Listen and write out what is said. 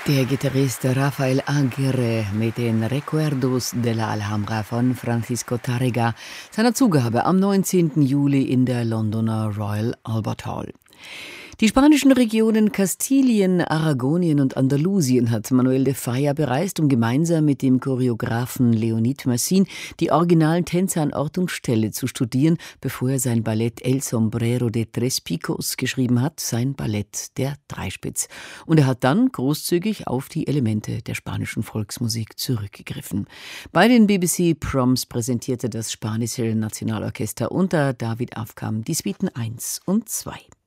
Der Gitarrist Rafael Aguirre mit den Recuerdos de la Alhambra von Francisco Tárrega, seiner Zugabe am 19. Juli in der Londoner Royal Albert Hall. Die spanischen Regionen Kastilien, Aragonien und Andalusien hat Manuel de Falla bereist, um gemeinsam mit dem Choreografen Leonid Massin die originalen Tänze an Ort und Stelle zu studieren, bevor er sein Ballett El Sombrero de Tres Picos geschrieben hat, sein Ballett der Dreispitz. Und er hat dann großzügig auf die Elemente der spanischen Volksmusik zurückgegriffen. Bei den BBC Proms präsentierte das spanische Nationalorchester unter David Afkam die Suiten 1 und 2.